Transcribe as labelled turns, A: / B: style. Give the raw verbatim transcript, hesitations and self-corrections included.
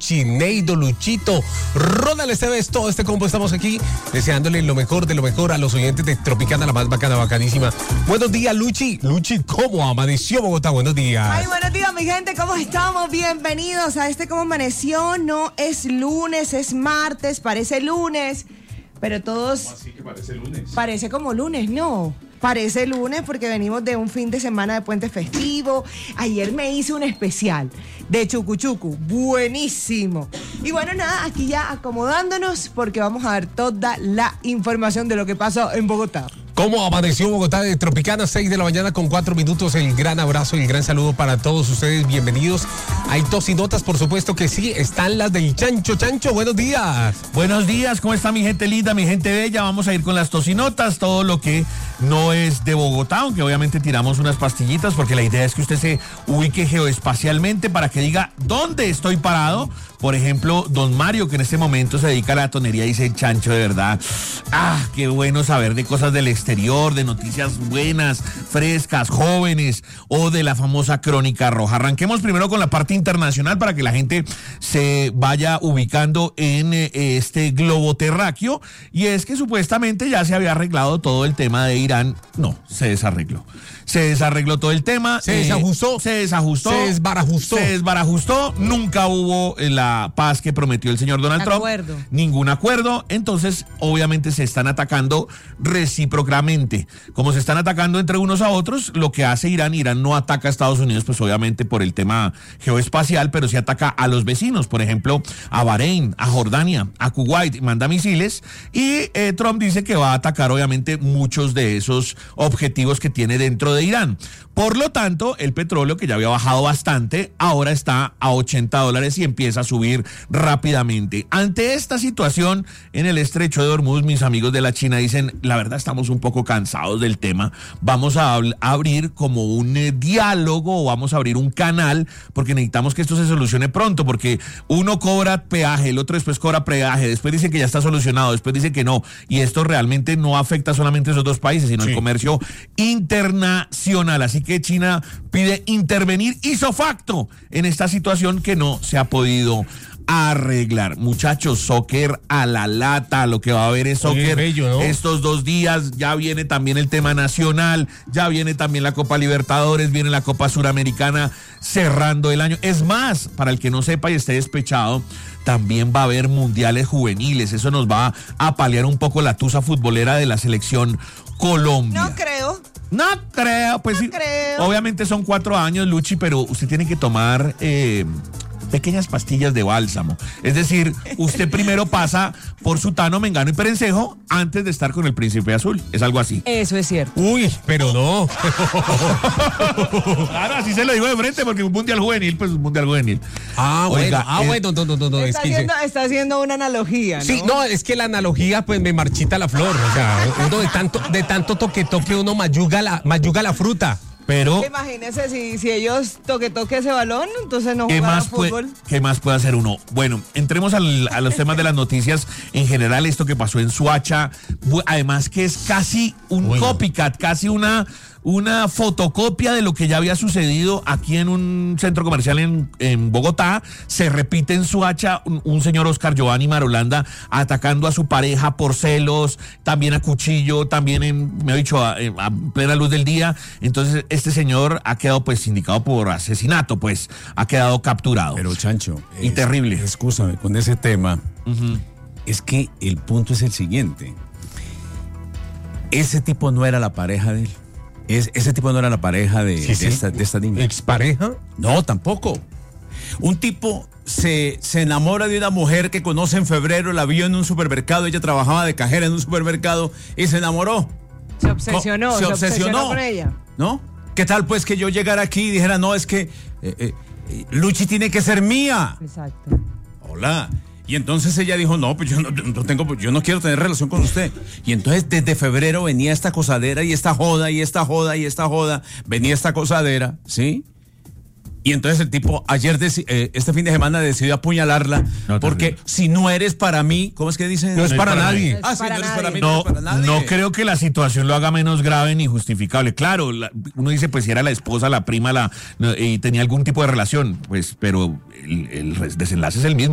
A: Luchi, Neido, Luchito, Ronald Esteves, todo este combo estamos aquí deseándole lo mejor de lo mejor a los oyentes de Tropicana, la más bacana, bacanísima. Buenos días, Luchi. Luchi, ¿cómo amaneció Bogotá? Buenos días.
B: Ay, buenos días, mi gente, ¿cómo estamos? Bienvenidos a este ¿Cómo amaneció? No es lunes, es martes, parece lunes, pero todos...
C: ¿Cómo así que parece lunes?
B: Parece como lunes, no. Parece lunes porque venimos de un fin de semana de puente festivo. Ayer me hice un especial de chucuchucu, buenísimo. Y bueno, nada, aquí ya acomodándonos porque vamos a dar toda la información de lo que pasó en Bogotá.
A: ¿Cómo amaneció Bogotá de Tropicana? seis de la mañana con cuatro minutos. El gran abrazo y el gran saludo para todos ustedes. Bienvenidos. Hay tocinotas, por supuesto que sí. Están las del Chancho. Chancho, buenos días.
C: Buenos días, ¿cómo está mi gente linda, mi gente bella? Vamos a ir con las tocinotas, todo lo que no es de Bogotá, aunque obviamente tiramos unas pastillitas porque la idea es que usted se ubique geoespacialmente para que diga dónde estoy parado. Por ejemplo, don Mario, que en este momento se dedica a la tonería, dice: Chancho, de verdad, ah, qué bueno saber de cosas del exterior, de noticias buenas, frescas, jóvenes, o de la famosa Crónica Roja. Arranquemos primero con la parte internacional para que la gente se vaya ubicando en eh, este globo terráqueo, y es que supuestamente ya se había arreglado todo el tema de Irán. No, se desarregló. Se desarregló todo el tema.
A: Se desajustó.
C: Eh, se desajustó.
A: Se desbarajustó.
C: Se desbarajustó. Nunca hubo la paz que prometió el señor Donald Trump.
B: Acuerdo.
C: Ningún acuerdo. Entonces, obviamente, se están atacando recíprocamente. Como se están atacando entre unos a otros, lo que hace Irán, Irán no ataca a Estados Unidos, pues obviamente por el tema geoespacial, pero sí ataca a los vecinos, por ejemplo, a Bahrein, a Jordania, a Kuwait, manda misiles, y eh, Trump dice que va a atacar, obviamente, muchos de esos objetivos que tiene dentro de Irán. Por lo tanto, el petróleo, que ya había bajado bastante, ahora está a ochenta dólares y empieza a subir rápidamente. Ante esta situación en el estrecho de Hormuz, mis amigos de la China dicen: la verdad, estamos un poco cansados del tema, vamos a ab- abrir como un eh, diálogo, o vamos a abrir un canal, porque necesitamos que esto se solucione pronto, porque uno cobra peaje, el otro después cobra peaje, después dice que ya está solucionado, después dice que no, y esto realmente no afecta solamente a esos dos países, sino sí. el comercio internacional. Así que China pide intervenir ipso facto en esta situación que no se ha podido arreglar. Muchachos, soccer a la lata, lo que va a haber es soccer.
A: Oye, bello, ¿no?
C: Estos dos días, ya viene también el tema nacional, ya viene también la Copa Libertadores, viene la Copa Suramericana cerrando el año. Es más, para el que no sepa y esté despechado, también va a haber mundiales juveniles. Eso nos va a paliar un poco la tusa futbolera de la selección Colombia.
B: No creo.
C: No creo, pues
B: no
C: sí.
B: creo.
C: Obviamente son cuatro años, Luchi, pero usted tiene que tomar eh, pequeñas pastillas de bálsamo. Es decir, usted primero pasa por Sutano, Mengano y Perencejo antes de estar con el Príncipe Azul. Es algo así.
B: Eso es cierto.
A: Uy, pero no.
C: Claro, así se lo digo de frente, porque un mundial juvenil, pues un mundial juvenil.
A: Ah,
C: Oiga,
A: bueno, ah,
C: es-
A: bueno, no, no, no, no, es
B: Está
A: que...
B: haciendo, está haciendo una analogía, ¿no?
A: Sí, no, es que la analogía pues me marchita la flor, o sea, uno de tanto, de tanto toque toque uno mayuga la, mayuga la fruta.
C: Pero,
B: Imagínense si, si ellos toque toque ese balón, entonces no
C: ¿qué
B: jugaran
C: más, puede,
B: fútbol.
C: ¿qué más puede hacer uno? Bueno, entremos al, a los temas de las noticias. En general, esto que pasó en Suacha, bu- además que es casi un
A: Bueno.
C: copycat, casi una, una fotocopia de lo que ya había sucedido aquí en un centro comercial en, en Bogotá. Se repite en Suacha, un, un señor Oscar Giovanni Marolanda atacando a su pareja por celos, también a cuchillo, también en, me he dicho, a, a plena luz del día. Entonces, este señor ha quedado pues indicado por asesinato, pues ha quedado capturado.
D: Pero Chancho,
C: Y
D: es-
C: terrible.
D: Excúsame, con ese tema,
C: Ujú.
D: es que el punto es el siguiente. Ese tipo no era la pareja de él. Es, ese tipo no era la pareja de,
A: Sí,
D: de
A: sí.
D: esta, de esta niña.
A: ¿Expareja?
D: No, tampoco. Un tipo se, se enamora de una mujer que conoce en febrero, la vio en un supermercado, ella trabajaba de cajera en un supermercado y se enamoró.
B: Se obsesionó,
D: Co-
B: se obsesionó con ella.
D: ¿No? ¿Qué tal pues que yo llegara aquí y dijera, no, es que eh, eh, Luchi tiene que ser mía?
B: Exacto.
D: Hola. Y entonces ella dijo, no, pues yo no, no tengo, yo no quiero tener relación con usted. Y entonces desde febrero venía esta cosadera y esta joda y esta joda y esta joda, venía esta cosadera, ¿sí? Y entonces el tipo ayer, deci- eh, este fin de semana decidió apuñalarla,
C: No,
D: porque
C: terrible.
D: si no eres para mí, ¿cómo es que dice?
A: No es para nadie.
D: Ah, si no
B: para
D: eres
B: nadie.
D: para mí, no,
C: No,
D: eres para nadie.
C: no creo que la situación lo haga menos grave ni justificable. Claro, la- uno dice, pues si era la esposa, la prima, la no, y tenía algún tipo de relación, pues, pero el, el desenlace es el mismo.